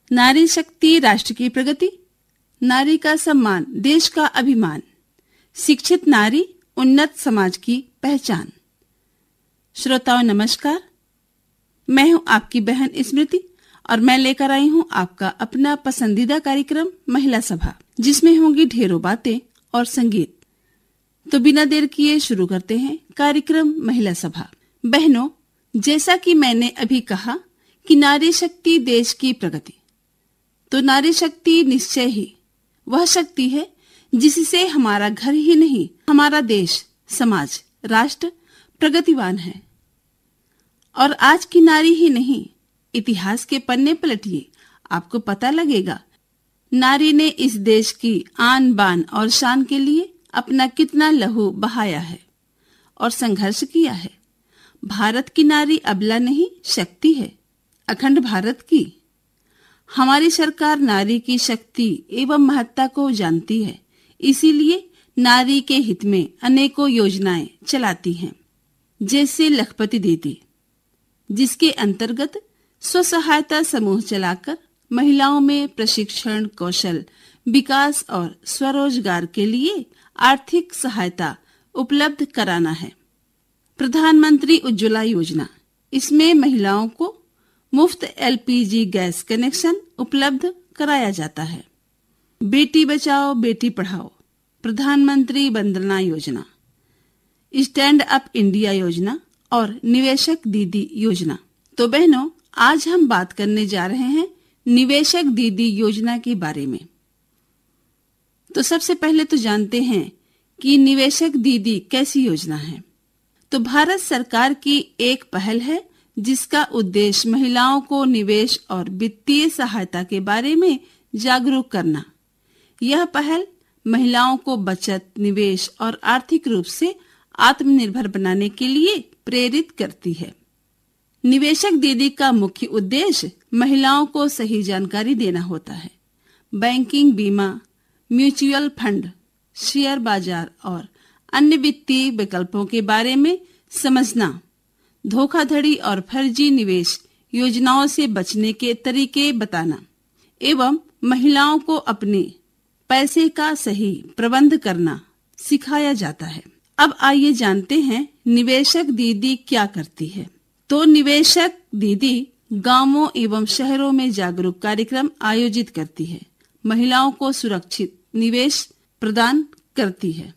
नारी शक्ति राष्ट्र की प्रगति, नारी का सम्मान देश का अभिमान, शिक्षित नारी उन्नत समाज की पहचान। श्रोताओं नमस्कार, मैं हूं आपकी बहन स्मृति और मैं लेकर आई हूं आपका अपना पसंदीदा कार्यक्रम महिला सभा, जिसमें होंगी ढेरों बातें और संगीत। तो बिना देर किए शुरू करते हैं कार्यक्रम महिला सभा। बहनों, जैसा कि मैंने अभी कहा कि नारी शक्ति देश की प्रगति, तो नारी शक्ति निश्चय ही वह शक्ति है जिससे हमारा घर ही नहीं, हमारा देश, समाज, राष्ट्र प्रगतिवान है। और आज की नारी ही नहीं, इतिहास के पन्ने पलटिए, आपको पता लगेगा नारी ने इस देश की आन बान और शान के लिए अपना कितना लहू बहाया है और संघर्ष किया है। भारत की नारी अबला नहीं, शक्ति है, अखंड भारत की। हमारी सरकार नारी की शक्ति एवं महत्ता को जानती है, इसीलिए नारी के हित में अनेकों योजनाएं चलाती हैं, जैसे लखपति दीदी, जिसके अंतर्गत स्वसहायता समूह चलाकर महिलाओं में प्रशिक्षण, कौशल विकास और स्वरोजगार के लिए आर्थिक सहायता उपलब्ध कराना है। प्रधानमंत्री उज्ज्वला योजना, इसमें महिलाओं को मुफ्त एलपीजी गैस कनेक्शन उपलब्ध कराया जाता है। बेटी बचाओ बेटी पढ़ाओ, प्रधानमंत्री Vandana Yojana, stand up India योजना और निवेशक दीदी योजना। तो बहनों, आज हम बात करने जा रहे हैं निवेशक दीदी योजना के बारे में। तो सबसे पहले तो जानते हैं कि निवेशक दीदी कैसी योजना है। तो भारत सरकार की एक पहल है जिसका उद्देश्य महिलाओं को निवेश और वित्तीय सहायता के बारे में जागरूक करना। यह पहल महिलाओं को बचत, निवेश और आर्थिक रूप से आत्मनिर्भर बनाने के लिए प्रेरित करती है। निवेशक दीदी का मुख्य उद्देश्य महिलाओं को सही जानकारी देना होता है। बैंकिंग, बीमा, म्यूचुअल फंड, शेयर बाजार और अन्य वित्तीय विकल्पों के बारे में समझना, धोखाधड़ी और फर्जी निवेश योजनाओं से बचने के तरीके बताना एवं महिलाओं को अपने पैसे का सही प्रबंध करना सिखाया जाता है। अब आइए जानते हैं निवेशक दीदी क्या करती है। तो निवेशक दीदी गांवों एवं शहरों में जागरूक कार्यक्रम आयोजित करती है, महिलाओं को सुरक्षित निवेश प्रदान करती है।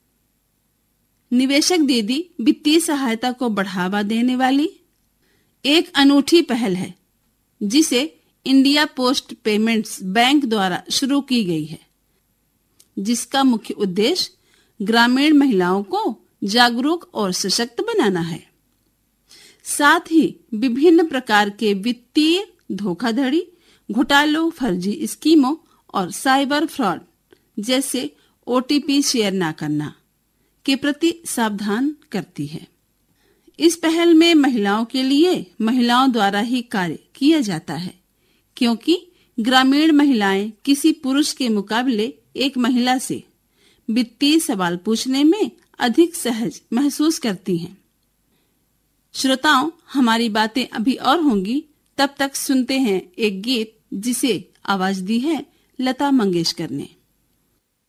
निवेशक दीदी वित्तीय सहायता को बढ़ावा देने वाली एक अनूठी पहल है, जिसे इंडिया पोस्ट पेमेंट्स बैंक द्वारा शुरू की गई है, जिसका मुख्य उद्देश्य ग्रामीण महिलाओं को जागरूक और सशक्त बनाना है। साथ ही विभिन्न प्रकार के वित्तीय धोखाधड़ी, घोटालों, फर्जी स्कीमों और साइबर फ्रॉड जैसे ओटीपी शेयर न करना के प्रति सावधान करती है। इस पहल में महिलाओं के लिए महिलाओं द्वारा ही कार्य किया जाता है, क्योंकि ग्रामीण महिलाएं किसी पुरुष के मुकाबले एक महिला से वित्तीय सवाल पूछने में अधिक सहज महसूस करती हैं। श्रोताओं, हमारी बातें अभी और होंगी, तब तक सुनते हैं एक गीत जिसे आवाज दी है लता मंगेशकर ने।